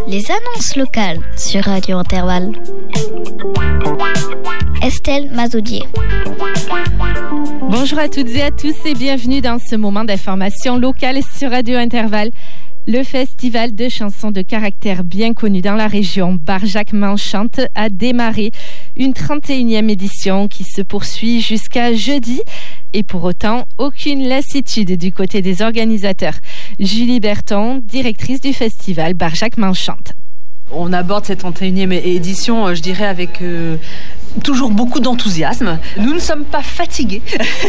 Les annonces locales sur Radio Intervalle. Estelle Mazoudier. Bonjour à toutes et à tous et bienvenue dans ce moment d'information locale sur Radio Intervalle. Le festival de chansons de caractère bien connu dans la région, Barjac-Manchante, a démarré une 31e édition qui se poursuit jusqu'à jeudi. Et pour autant, aucune lassitude du côté des organisateurs. Julie Berton, directrice du festival Barjac-Manchante. On aborde cette 31e édition, je dirais, avec toujours beaucoup d'enthousiasme. Nous ne sommes pas fatigués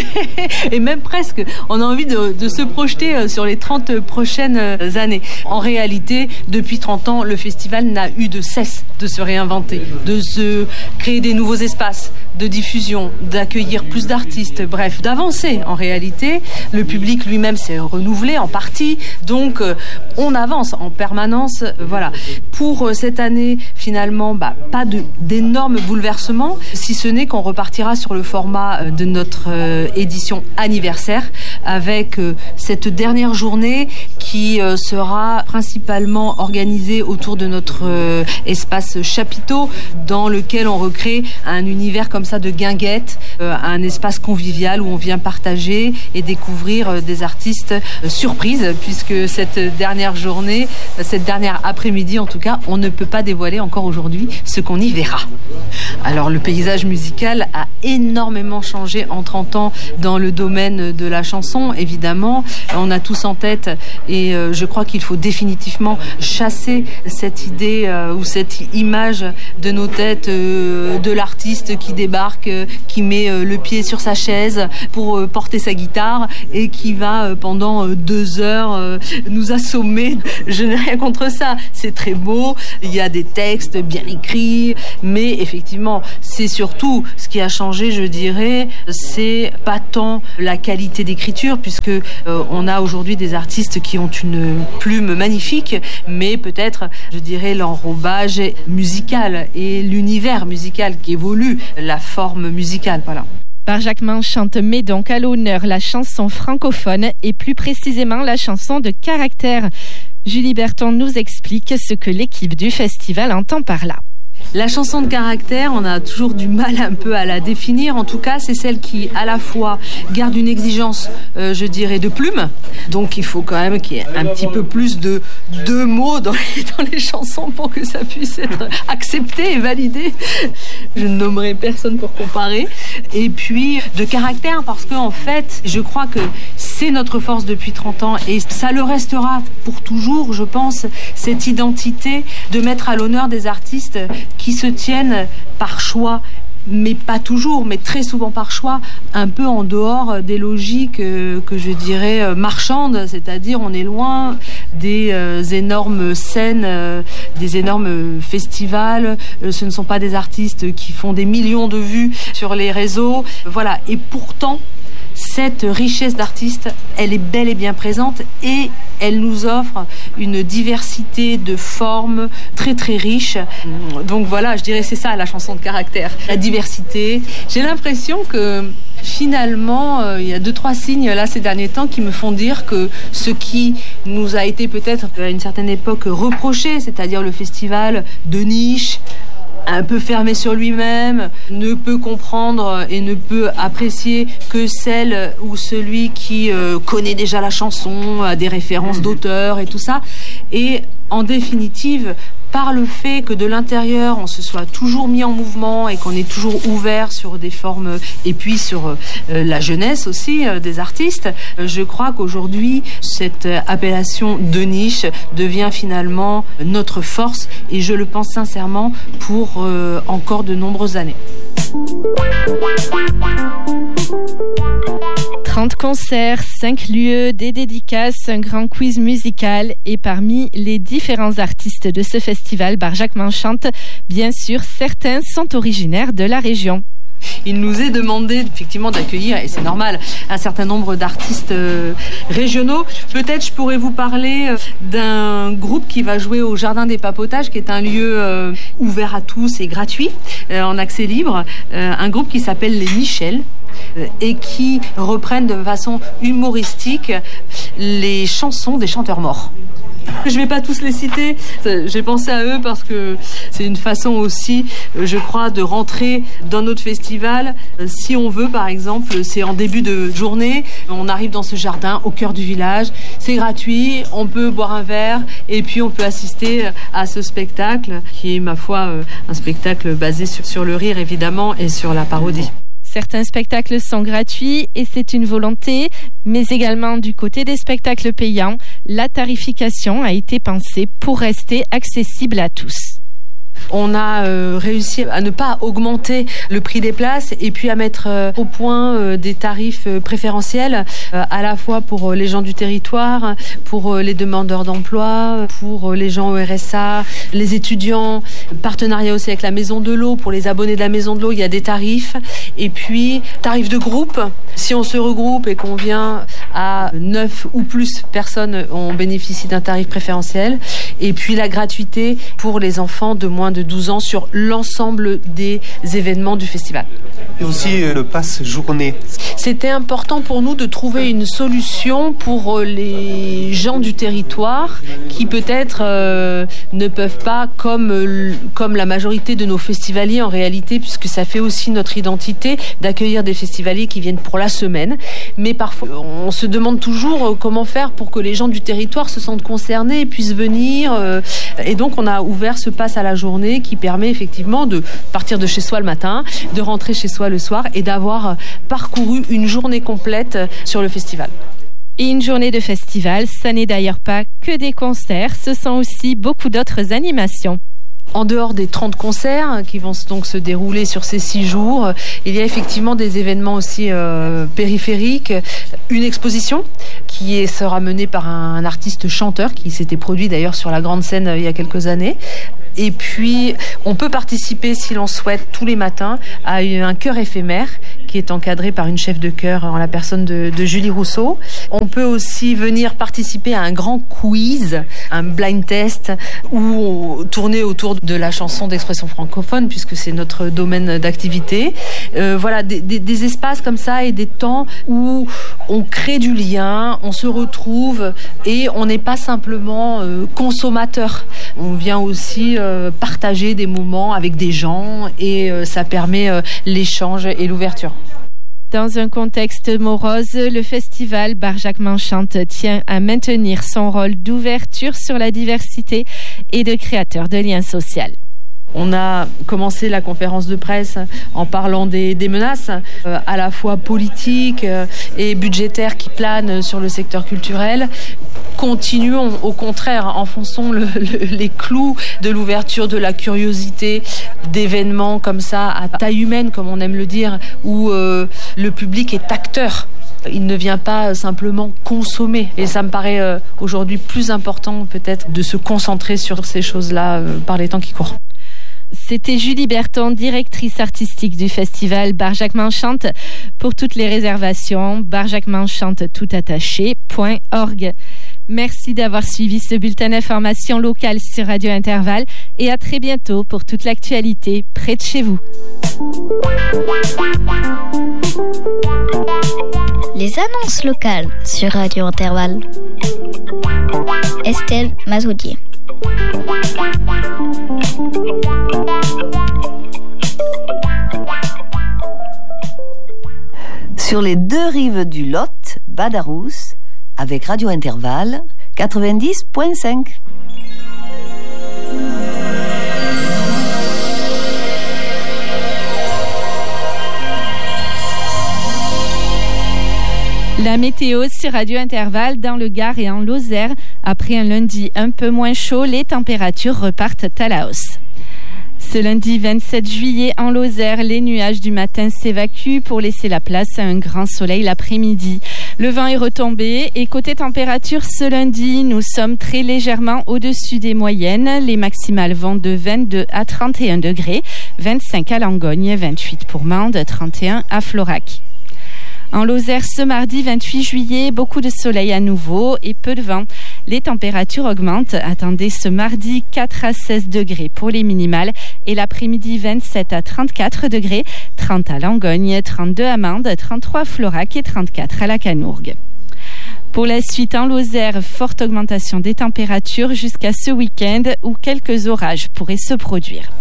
et même presque, on a envie de se projeter sur les 30 prochaines années. En réalité, depuis 30 ans, le festival n'a eu de cesse de se réinventer, de se créer des nouveaux espaces de diffusion, d'accueillir plus d'artistes, bref, d'avancer. En réalité, le public lui-même s'est renouvelé en partie, donc on avance en permanence. Voilà. Pour cette année, finalement, pas d'énormes bouleversements, si ce n'est qu'on repartira sur le format de notre édition anniversaire avec cette dernière journée qui sera principalement organisée autour de notre espace chapiteau dans lequel on recrée un univers comme ça de guinguettes, un espace convivial où on vient partager et découvrir des artistes surprises, puisque cette dernière journée, cette dernière après-midi en tout cas, on ne peut pas dévoiler encore aujourd'hui ce qu'on y verra. Alors le paysage musical a énormément changé en 30 ans dans le domaine de la chanson, évidemment. On a tous en tête et je crois qu'il faut définitivement chasser cette idée ou cette image de nos têtes de l'artiste qui débarque, qui met le pied sur sa chaise pour porter sa guitare et qui va pendant 2 heures nous assommer. Je n'ai rien contre ça, c'est très beau, il y a des textes bien écrits, mais effectivement, c'est surtout ce qui a changé, je dirais, c'est pas tant la qualité d'écriture, puisque on a aujourd'hui des artistes qui ont une plume magnifique, mais peut-être, je dirais, l'enrobage musical et l'univers musical qui évolue, la forme musicale, voilà. Barjac-Manchante met donc à l'honneur la chanson francophone et plus précisément la chanson de caractère. Julie Berton nous explique ce que l'équipe du festival entend par là. La chanson de caractère, on a toujours du mal un peu à la définir. En tout cas, c'est celle qui, à la fois, garde une exigence, je dirais, de plume. Donc, il faut quand même qu'il y ait un petit peu plus de mots dans les chansons pour que ça puisse être accepté et validé. Je ne nommerai personne pour comparer. Et puis, de caractère, parce qu'en fait, je crois que c'est notre force depuis 30 ans et ça le restera pour toujours, je pense, cette identité de mettre à l'honneur des artistes qui se tiennent par choix, mais pas toujours, mais très souvent par choix, un peu en dehors des logiques que je dirais marchandes, c'est-à-dire on est loin des énormes scènes, des énormes festivals, ce ne sont pas des artistes qui font des millions de vues sur les réseaux, voilà, et pourtant cette richesse d'artistes, elle est bel et bien présente et elle nous offre une diversité de formes très très riche. Donc voilà, je dirais c'est ça la chanson de caractère, la diversité. J'ai l'impression que finalement, il y a 2-3 signes là ces derniers temps qui me font dire que ce qui nous a été peut-être à une certaine époque reproché, c'est-à-dire le festival de niche, un peu fermé sur lui-même, ne peut comprendre et ne peut apprécier que celle ou celui qui connaît déjà la chanson, a des références d'auteurs et tout ça. Et en définitive, par le fait que de l'intérieur, on se soit toujours mis en mouvement et qu'on est toujours ouvert sur des formes et puis sur la jeunesse aussi des artistes, je crois qu'aujourd'hui, cette appellation de niche devient finalement notre force et je le pense sincèrement pour encore de nombreuses années. 30 concerts, 5 lieux, des dédicaces, un grand quiz musical et parmi les différents artistes de ce festival Barjac-Manchante, bien sûr, certains sont originaires de la région. Il nous est demandé effectivement d'accueillir, et c'est normal, un certain nombre d'artistes régionaux. Peut-être je pourrais vous parler d'un groupe qui va jouer au Jardin des Papotages, qui est un lieu ouvert à tous et gratuit, en accès libre. Un groupe qui s'appelle les Michel et qui reprennent de façon humoristique les chansons des chanteurs morts. Je ne vais pas tous les citer, j'ai pensé à eux parce que c'est une façon aussi, je crois, de rentrer dans notre festival. Si on veut, par exemple, c'est en début de journée, on arrive dans ce jardin au cœur du village, c'est gratuit, on peut boire un verre et puis on peut assister à ce spectacle qui est, ma foi, un spectacle basé sur le rire évidemment et sur la parodie. Certains spectacles sont gratuits et c'est une volonté, mais également du côté des spectacles payants, la tarification a été pensée pour rester accessible à tous. On a réussi à ne pas augmenter le prix des places et puis à mettre au point des tarifs préférentiels à la fois pour les gens du territoire, pour les demandeurs d'emploi, pour les gens au RSA, les étudiants, partenariat aussi avec la Maison de l'Eau. Pour les abonnés de la Maison de l'Eau, il y a des tarifs. Et puis, tarifs de groupe. Si on se regroupe et qu'on vient à 9 ou plus personnes, on bénéficie d'un tarif préférentiel. Et puis, la gratuité pour les enfants de moins de 12 ans sur l'ensemble des événements du festival. Et aussi le pass journée. C'était important pour nous de trouver une solution pour les gens du territoire qui peut-être ne peuvent pas, comme la majorité de nos festivaliers en réalité, puisque ça fait aussi notre identité d'accueillir des festivaliers qui viennent pour la semaine. Mais parfois, on se demande toujours comment faire pour que les gens du territoire se sentent concernés et puissent venir. Et donc, on a ouvert ce pass à la journée qui permet effectivement de partir de chez soi le matin, de rentrer chez soi le soir et d'avoir parcouru une journée complète sur le festival. Et une journée de festival, ça n'est d'ailleurs pas que des concerts, ce sont aussi beaucoup d'autres animations. En dehors des 30 concerts qui vont donc se dérouler sur ces 6 jours, il y a effectivement des événements aussi périphériques. Une exposition qui sera menée par un artiste chanteur qui s'était produit d'ailleurs sur la grande scène il y a quelques années. Et puis, on peut participer, si l'on souhaite, tous les matins à un chœur éphémère qui est encadré par une chef de chœur en la personne de Julie Rousseau. On peut aussi venir participer à un grand quiz, un blind test, ou tourner autour de la chanson d'expression francophone, puisque c'est notre domaine d'activité. Voilà, des espaces comme ça et des temps où on crée du lien, on se retrouve et on n'est pas simplement consommateur. On vient aussi partager des moments avec des gens et ça permet l'échange et l'ouverture. Dans un contexte morose, le festival Barjac Manchante tient à maintenir son rôle d'ouverture sur la diversité et de créateur de liens sociaux. On a commencé la conférence de presse en parlant des menaces à la fois politiques et budgétaires qui planent sur le secteur culturel. Continuons, au contraire, enfonçons les clous de l'ouverture, de la curiosité, d'événements comme ça, à taille humaine, comme on aime le dire, où le public est acteur. Il ne vient pas simplement consommer. Et ça me paraît aujourd'hui plus important peut-être de se concentrer sur ces choses-là par les temps qui courent. C'était Julie Berton, directrice artistique du festival Barjac Manchante. Pour toutes les réservations, barjacmanchante.org. Merci d'avoir suivi ce bulletin d'information locale sur Radio Intervalle et à très bientôt pour toute l'actualité près de chez vous. Les annonces locales sur Radio Intervalle. Estelle Mazoudier. Sur les 2 rives du Lot, Badarous, avec Radio Intervalle 90.5. La météo sur Radio Intervalle dans le Gard et en Lozère. Après un lundi un peu moins chaud, les températures repartent à la hausse. Ce lundi 27 juillet, en Lozère, les nuages du matin s'évacuent pour laisser la place à un grand soleil l'après-midi. Le vent est retombé et côté température, ce lundi, nous sommes très légèrement au-dessus des moyennes. Les maximales vont de 22 à 31 degrés, 25 à Langogne, 28 pour Mende, 31 à Florac. En Lozère, ce mardi 28 juillet, beaucoup de soleil à nouveau et peu de vent. Les températures augmentent. Attendez ce mardi 4 à 16 degrés pour les minimales et l'après-midi 27 à 34 degrés, 30 à Langogne, 32 à Mende, 33 à Florac et 34 à la Canourgue. Pour la suite, en Lozère, forte augmentation des températures jusqu'à ce week-end où quelques orages pourraient se produire.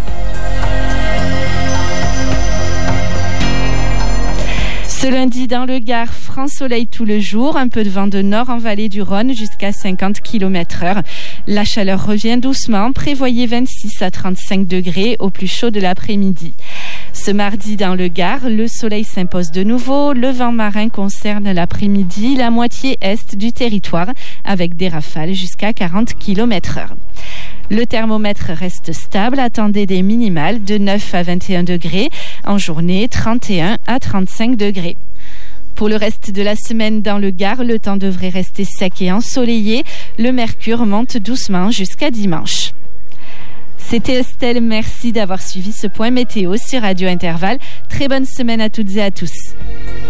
Ce lundi, dans le Gard, franc soleil tout le jour, un peu de vent de nord en vallée du Rhône jusqu'à 50 km/h. La chaleur revient doucement, prévoyez 26 à 35 degrés au plus chaud de l'après-midi. Ce mardi, dans le Gard, le soleil s'impose de nouveau. Le vent marin concerne l'après-midi la moitié est du territoire avec des rafales jusqu'à 40 km/h. Le thermomètre reste stable, attendez des minimales de 9 à 21 degrés, en journée 31 à 35 degrés. Pour le reste de la semaine dans le Gard, le temps devrait rester sec et ensoleillé. Le mercure monte doucement jusqu'à dimanche. C'était Estelle, merci d'avoir suivi ce point météo sur Radio Intervalle. Très bonne semaine à toutes et à tous.